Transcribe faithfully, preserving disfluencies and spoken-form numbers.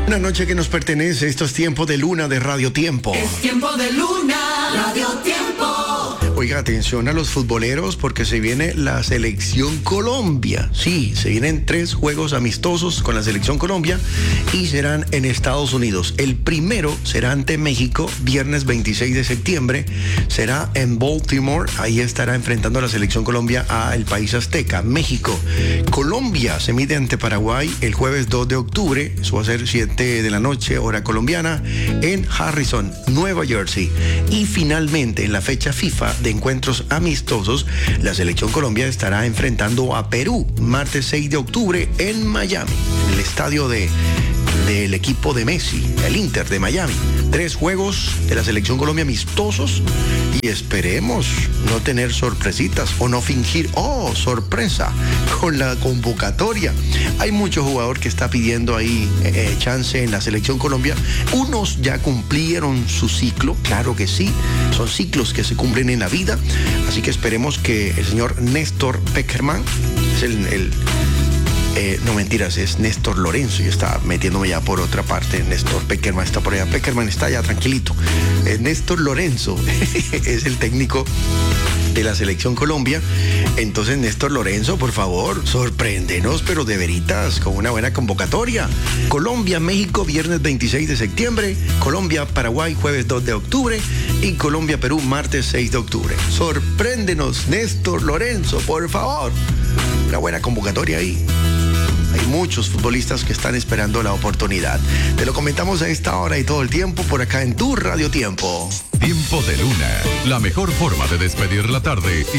Una noche que nos pertenece, esto es Tiempo de Luna de Radio Tiempo. Es Tiempo de Luna, Radio Tiempo. Oiga, atención a los futboleros porque se viene la Selección Colombia. Sí, se vienen tres juegos amistosos con la Selección Colombia y serán en Estados Unidos. El primero será ante México, viernes veintiséis de septiembre. Será en Baltimore. Ahí estará enfrentando a la Selección Colombia al país azteca, México. Colombia se mide ante Paraguay el jueves dos de octubre. Eso va a ser siete de la noche, hora colombiana, en Harrison, Nueva Jersey. Y finalmente, en la fecha FIFA de encuentros amistosos, la Selección Colombia estará enfrentando a Perú, martes seis de octubre, en Miami, en el estadio de, del equipo de Messi, el Inter de Miami. Tres juegos de la Selección Colombia amistosos y esperemos no tener sorpresitas o no fingir, oh, sorpresa, con la convocatoria. Hay mucho jugador que está pidiendo ahí eh, chance en la Selección Colombia. Unos ya cumplieron su ciclo, claro que sí, son ciclos que se cumplen en la vida, así que esperemos que el señor Néstor Pekerman, es el... el Eh, no mentiras, es Néstor Lorenzo. Yo estaba metiéndome ya por otra parte. Néstor Pekerman está por allá. Pekerman está ya tranquilito. Eh, Néstor Lorenzo es el técnico de la Selección Colombia. Entonces, Néstor Lorenzo, por favor, sorpréndenos, pero de veritas, con una buena convocatoria. Colombia, México, viernes veintiséis de septiembre. Colombia, Paraguay, jueves dos de octubre. Y Colombia, Perú, martes seis de octubre. Sorpréndenos, Néstor Lorenzo, por favor. Una buena convocatoria ahí. Hay muchos futbolistas que están esperando la oportunidad. Te lo comentamos a esta hora y todo el tiempo por acá en tu Radio Tiempo. Tiempo de Luna, la mejor forma de despedir la tarde y